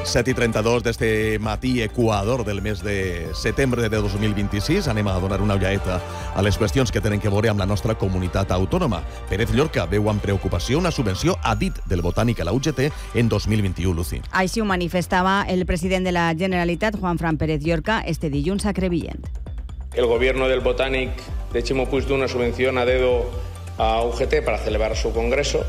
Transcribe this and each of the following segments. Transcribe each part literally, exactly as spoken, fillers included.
set i trenta-dos d'este matí equador del mes de setembre de dos mil vint-i-sis. Anem a donar una ullaeta a les qüestions que tenen que veure amb la nostra comunitat autònoma. Pérez Llorca veu amb preocupació una subvenció a dit del Botànic a la U G T en dos mil vint-i-u, Luci. Així ho manifestava el president de la Generalitat, Juanfran Pérez Llorca, este dilluns a Crevillent. El gobierno del Botànic de Ximo Puig dio una subvención a dedo a U G T para celebrar su congreso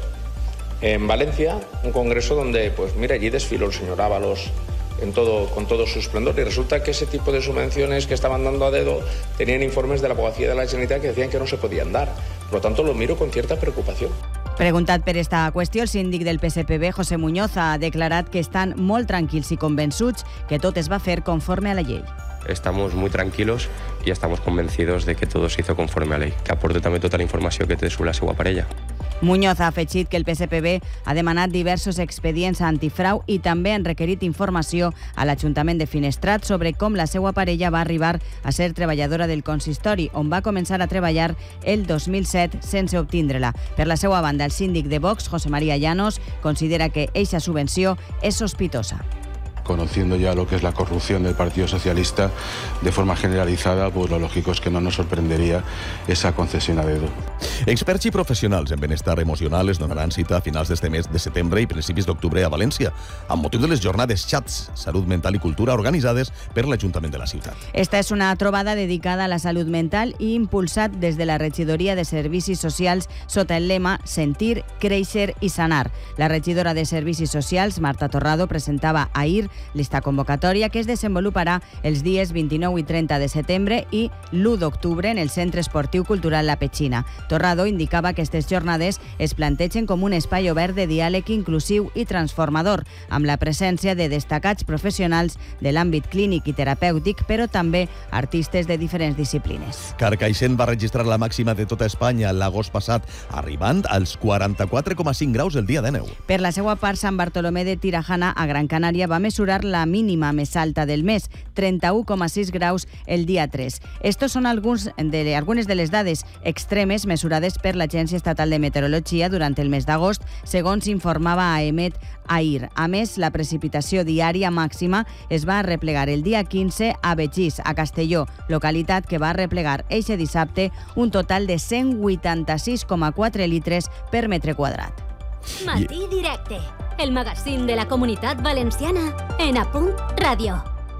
en Valencia, un congreso donde, pues mira, allí desfiló el señor Ábalos en todo, con todo su esplendor, y resulta que ese tipo de subvenciones que estaban dando a dedo tenían informes de la Abogacía de la Generalitat que decían que no se podían dar. Por lo tanto, lo miro con cierta preocupación. Preguntat per esta qüestió, el síndic del P S P B, José Muñoz, ha declarat que estan molt tranquils i convençuts que tot es va fer conforme a la llei. Estamos muy tranquilos y estamos convencidos de que todo se hizo conforme a ley, que aporte també tota la informació que té sobre la seva parella. Muñoz ha afegit que el P S P B ha demanat diversos expedients antifrau i també han requerit informació a l'Ajuntament de Finestrat sobre com la seva parella va arribar a ser treballadora del consistori, on va començar a treballar el dos mil set sense obtindre-la. Per la seva banda, el síndic de Vox, José María Llanos, considera que eixa subvenció és sospitosa. Conociendo ya lo que es la corrupción del Partido Socialista de forma generalizada, pues lo lógico es que no nos sorprendería esa concesión a dedo. Experts i professionals en benestar emocional es donaran cita a finals d'este mes de setembre i principis d'octubre a València, amb motiu de les jornades Chats, Salut Mental i Cultura, organitzades per l'Ajuntament de la ciutat. Esta és una trobada dedicada a la salut mental i impulsat des de la Regidoria de Servicis Socials sota el lema Sentir, Créixer i Sanar. La regidora de Servicis Socials, Marta Torrado, presentava ahir l'esta convocatòria que es desenvoluparà els dies vint-i-nou i trenta de setembre i l'u d'octubre en el Centre Esportiu Cultural La Petxina. Torrado indicava que aquestes jornades es plantegen com un espai obert de diàleg inclusiu i transformador, amb la presència de destacats professionals de l'àmbit clínic i terapèutic, però també artistes de diferents disciplines. Carcaixent va registrar la màxima de tota Espanya l'agost passat, arribant als quaranta-quatre coma cinc graus el dia de neu. Per la seva part, Sant Bartolomé de Tirajana, a Gran Canària, va mesurar la mínima més alta del mes, trenta-u coma sis graus el dia tres. Estos són alguns de, algunes de les dades extremes mesurades per l'Agència Estatal de Meteorologia durant el mes d'agost, segons informava a Emet ahir. A més, la precipitació diària màxima es va replegar el dia quinze a Begís, a Castelló, localitat que va replegar eixe dissabte un total de cent vuitanta-sis coma quatre litres per metre quadrat. Matí Directe, el magazín de la Comunitat Valenciana en A Punt Ràdio.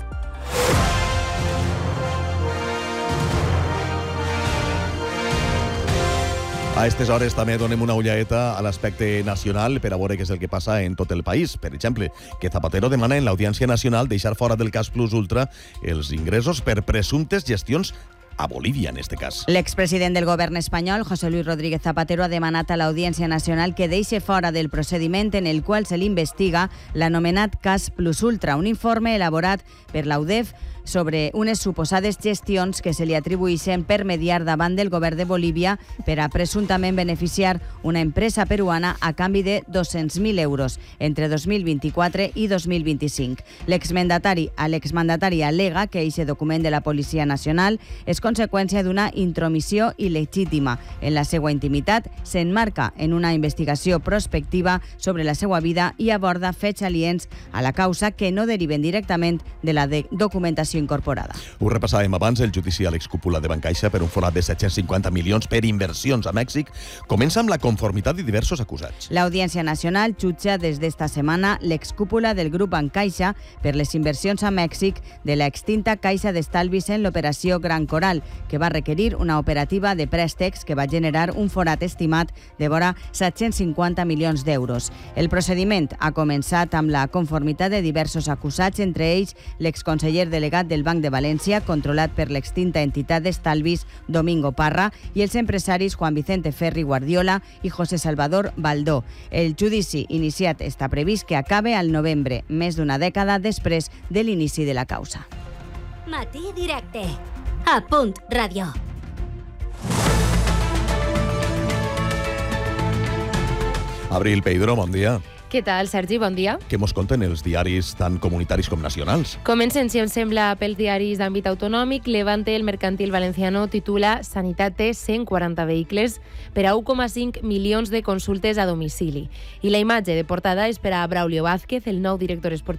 A aquestes hores també donem una ullaeta a l'aspecte nacional per a veure què és el que passa en tot el país. Per exemple, que Zapatero demana en l'Audiència Nacional deixar fora del cas Plus Ultra els ingressos per presumptes gestions a Bolívia, en este cas. L'expresident del govern espanyol, José Luis Rodríguez Zapatero, ha demanat a l'Audiència Nacional que deixi fora del procediment en el qual se l'investiga l'anomenat cas Plus Ultra, un informe elaborat per la U D E F sobre unes suposades gestions que se li atribueixen per mediar davant del govern de Bolívia per a presumptament beneficiar una empresa peruana a canvi de dos-cents mil euros entre dos mil vint-i-quatre i dos mil vint-i-cinc. L'exmandatari l'exmandatari al·lega que aquest document de la Policia Nacional és conseqüència d'una intromissió il·legítima en la seva intimitat, s'enmarca en una investigació prospectiva sobre la seva vida i aborda fets aliens a la causa que no deriven directament de la de documentació incorporada. Ho repassàvem abans, el judici a l'excúpula de Bancaixa per un forat de set-cents cinquanta milions per inversions a Mèxic comença amb la conformitat de diversos acusats. L'Audiència Nacional jutja des d'esta setmana l'excúpula del grup Bancaixa per les inversions a Mèxic de la extinta Caixa d'Estalvis en l'operació Gran Coral, que va requerir una operativa de préstecs que va generar un forat estimat de vora set-cents cinquanta milions d'euros. El procediment ha començat amb la conformitat de diversos acusats, entre ells l'exconseller delegat del Banc de València, controlat per l'extinta entitat d'estalvis Domingo Parra, i els empresaris Juan Vicente Ferri Guardiola i José Salvador Baldó. El judici iniciat està previst que acabe al novembre, més d'una dècada després de l'inici de la causa. Matí Directe, A Punt Ràdio. Abril Peidro, bon dia. Què tal, Sergi? Bon dia. Què mos conten els diaris tant comunitaris com nacionals? Comencem, si em sembla, pels diaris d'àmbit autonòmic. Levante, el Mercantil Valenciano, titula Sanitat té cent quaranta vehicles per a u coma cinc milions de consultes a domicili. I la imatge de portada és per a Braulio Vázquez, el nou director esportiu